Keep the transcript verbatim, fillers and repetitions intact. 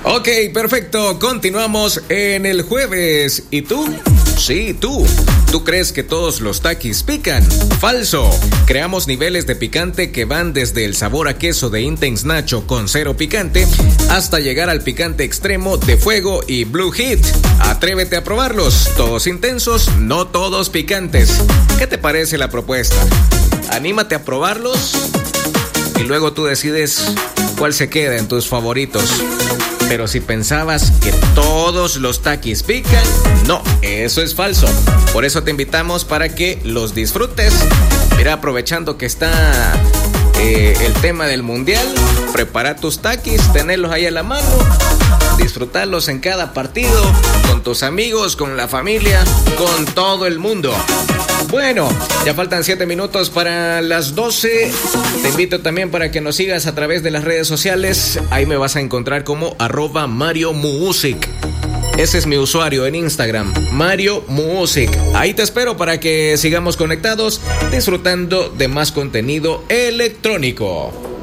Ok, perfecto. Continuamos en el jueves. ¿Y tú? Sí, tú. ¿Tú crees que todos los taquis pican? Falso. Creamos niveles de picante que van desde el sabor a queso de Intense Nacho con cero picante hasta llegar al picante extremo de Fuego y Blue Heat. Atrévete a probarlos. Todos intensos, no todos picantes. ¿Qué te parece la propuesta? Anímate a probarlos y luego tú decides cuál se queda en tus favoritos. Pero si pensabas que todos los taquis pican, no, eso es falso. Por eso te invitamos para que los disfrutes. Mira, aprovechando que está eh, el tema del mundial, prepara tus taquis, tenerlos ahí a la mano, disfrutarlos en cada partido, con tus amigos, con la familia, con todo el mundo. Bueno, ya faltan siete minutos para las doce. Te invito también para que nos sigas a través de las redes sociales. Ahí me vas a encontrar como arroba Mario Music. Ese es mi usuario en Instagram, Mario Music. Ahí te espero para que sigamos conectados, disfrutando de más contenido electrónico.